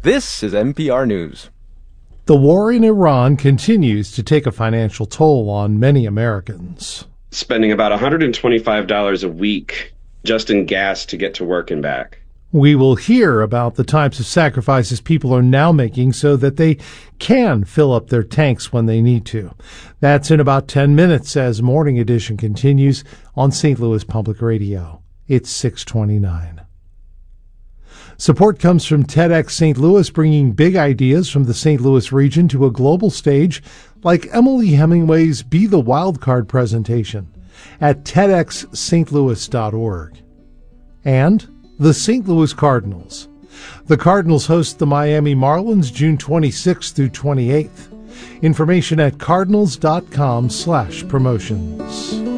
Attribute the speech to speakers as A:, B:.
A: This is NPR News.
B: The war in Iran continues to take a financial toll on many Americans.
C: Spending about $125 a week just in gas to get to work and back.
B: We will hear about the types of sacrifices people are now making so that they can fill up their tanks when they need to. That's in about 10 minutes as Morning Edition continues on St. Louis Public Radio. It's 6:29. Support comes from TEDx St. Louis, bringing big ideas from the St. Louis region to a global stage, like Emily Hemingway's Be the Wildcard presentation at TEDxStLouis.org. And the St. Louis Cardinals. The Cardinals host the Miami Marlins June 26th through 28th. Information at cardinals.com/promotions.